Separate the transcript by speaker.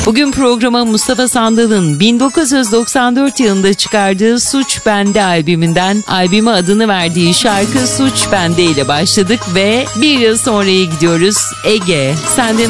Speaker 1: Bugün programa Mustafa Sandal'ın 1994 yılında çıkardığı Suç Bende albümünden albüme adını verdiği şarkı Suç Bende ile başladık ve bir yıl sonraya gidiyoruz. Ege, senden